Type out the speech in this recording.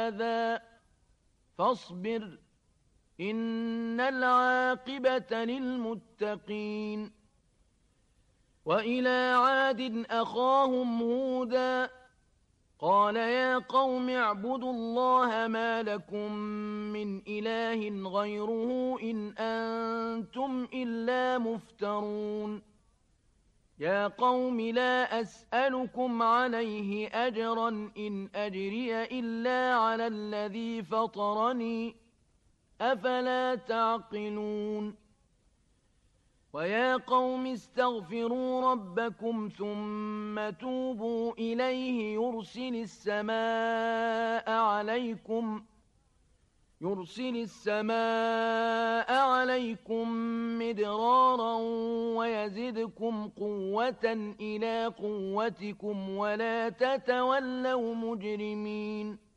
هذا فاصبر إن العاقبة للمتقين. وإلى عاد أخاهم هودا قال يا قوم اعبدوا الله ما لكم من إله غيره إن أنتم إلا مفترون. يا قوم لا أسألكم عليه أجرا إن أجري إلا على الذي فطرني أفلا تعقلون. ويا قوم استغفروا ربكم ثم توبوا إليه يرسل السماء عليكم مدرارا ويزدكم قوة إلى قوتكم ولا تتولوا مجرمين.